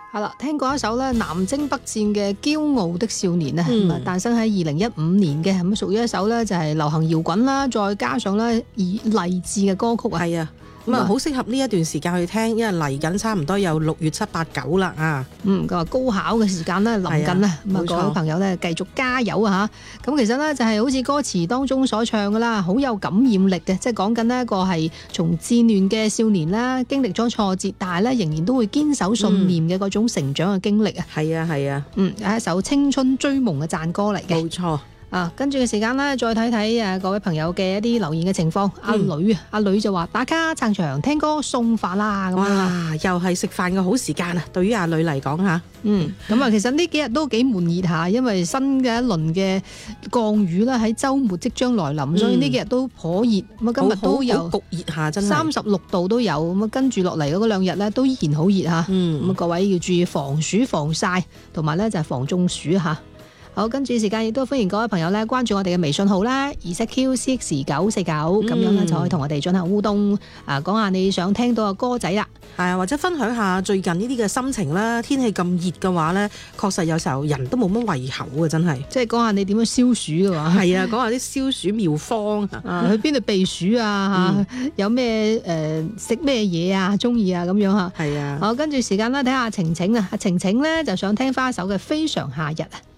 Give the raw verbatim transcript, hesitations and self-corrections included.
係啦，聽過一首咧南征北戰嘅《驕傲的少年》啊，咁啊、 嗯、 誕生喺二零一五年嘅，咁屬於一首咧就係流行搖滾啦，再加上咧以勵志嘅歌曲啊。 係啊。咁啊，好適合呢一段時間去聽，因為嚟緊差唔多有六月七八九啦啊！ 嗯，佢話高考嘅時間咧臨近啦，咁啊各位朋友咧繼續加油啊嚇！咁其實咧就係好似歌詞當中所唱噶啦，好有感染力嘅，即係講緊呢一個係從戰亂嘅少年啦，經歷咗挫折，但係咧仍然都會堅守信念嘅嗰種成長嘅經歷啊！ 係啊係啊， 嗯，係一首青春追夢嘅讚歌嚟嘅， 冇錯。 啊，跟住嘅時間咧，再睇睇誒各位朋友嘅一啲留言嘅情況。阿、嗯、女啊，阿女就話打卡撐場聽歌送飯啦咁樣。 哇，又係食飯嘅好時間啊！對於阿女嚟講嚇， 嗯，咁啊，其實呢幾日都幾悶熱下，因為新嘅一輪嘅降雨啦，喺週末即將來臨，嗯、所以呢幾日都頗熱。咁啊，今日都有焗熱下，真係三十六度都有。咁啊，跟住落嚟嗰兩日咧，都依然好熱嚇。嗯，咁啊，各位要注意防暑防曬，同埋咧就係防中暑嚇。好，跟住時間亦都歡迎各位朋友咧關注我哋嘅微信號啦 ，Z Q C X 九四九，咁樣咧就可以同我哋進行互動，啊講下你想聽到嘅歌仔啦， 係啊，或者分享下最近呢啲嘅心情啦。天氣咁熱嘅話咧，確實有時候人都冇乜胃口啊，真係。 即係講下你點樣消暑嘅話， 係啊，講下啲消暑妙方啊，去邊度避暑啊嚇，嗯、有咩誒食咩嘢啊，中意啊咁樣嚇。 係啊。 好，跟住時間啦，睇下晴晴啊，阿晴晴咧就想聽翻一首嘅《非常夏日》啊。